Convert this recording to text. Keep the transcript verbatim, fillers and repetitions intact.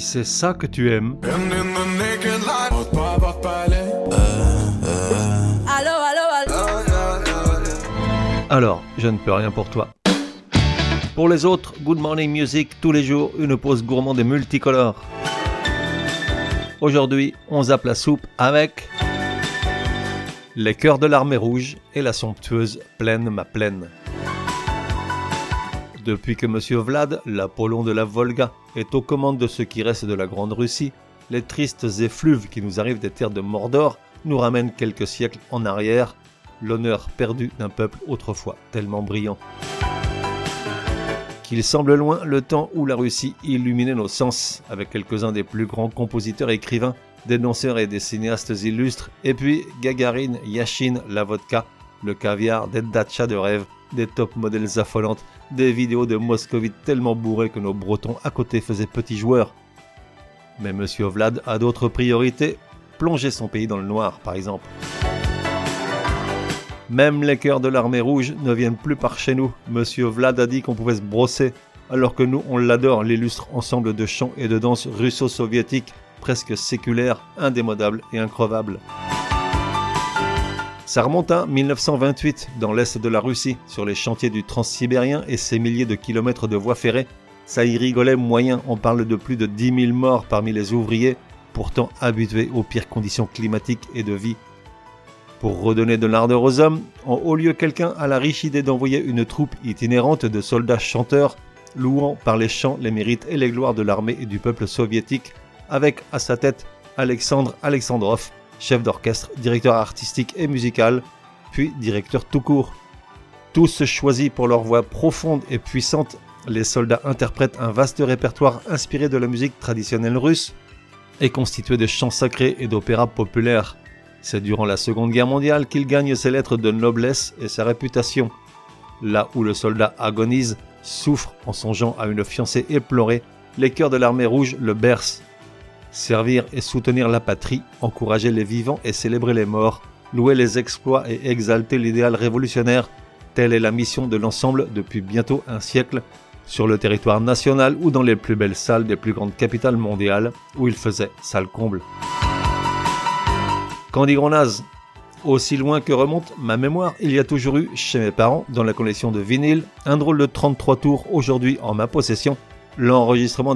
si c'est ça que tu aimes. Allô, allô, allô. Alors, je ne peux rien pour toi. Pour les autres, Good Morning Music, tous les jours, une pause gourmande et multicolore. Aujourd'hui, on zappe la soupe avec les chœurs de l'armée rouge et la somptueuse Plaine ma plaine. Depuis que Monsieur Vlad, l'Apollon de la Volga, est aux commandes de ce qui reste de la Grande Russie, les tristes effluves qui nous arrivent des terres de Mordor nous ramènent quelques siècles en arrière, l'honneur perdu d'un peuple autrefois tellement brillant. Qu'il semble loin le temps où la Russie illuminait nos sens, avec quelques-uns des plus grands compositeurs et écrivains, des danseurs et des cinéastes illustres, et puis Gagarine, Yachine, la vodka, le caviar, des datchas de rêve, des top modèles affolantes, des vidéos de moscovites tellement bourrés que nos bretons à côté faisaient petits joueurs. Mais Monsieur Vlad a d'autres priorités, plonger son pays dans le noir par exemple. Même les chœurs de l'armée rouge ne viennent plus par chez nous. Monsieur Vlad a dit qu'on pouvait se brosser, alors que nous on l'adore, l'illustre ensemble de chants et de danses russo-soviétiques, presque séculaires, indémodables et increvables. Ça remonte à dix-neuf cent vingt-huit, dans l'est de la Russie, sur les chantiers du Transsibérien et ses milliers de kilomètres de voies ferrées. Ça y rigolait moyen, on parle de plus de dix mille morts parmi les ouvriers, pourtant habitués aux pires conditions climatiques et de vie. Pour redonner de l'ardeur aux hommes, en haut lieu quelqu'un a la riche idée d'envoyer une troupe itinérante de soldats chanteurs, louant par les chants les mérites et les gloires de l'armée et du peuple soviétique, avec à sa tête Alexandre Alexandrov, chef d'orchestre, directeur artistique et musical, puis directeur tout court. Tous choisis pour leur voix profonde et puissante, les soldats interprètent un vaste répertoire inspiré de la musique traditionnelle russe et constitué de chants sacrés et d'opéras populaires. C'est durant la Seconde Guerre mondiale qu'il gagne ses lettres de noblesse et sa réputation. Là où le soldat agonise, souffre en songeant à une fiancée éplorée, les chœurs de l'armée rouge le bercent. Servir et soutenir la patrie, encourager les vivants et célébrer les morts, louer les exploits et exalter l'idéal révolutionnaire, telle est la mission de l'ensemble depuis bientôt un siècle, sur le territoire national ou dans les plus belles salles des plus grandes capitales mondiales, où il faisait salle comble. Qu'en dit Gronaz ? Aussi loin que remonte ma mémoire, il y a toujours eu, chez mes parents, dans la collection de vinyles, un drôle de trente-trois tours aujourd'hui en ma possession, l'enregistrement